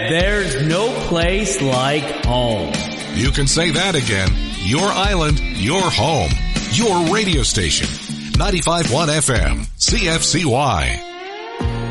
there's no place like home. You can say that again. Your island, your home, your radio station. 95.1 FM, CFCY.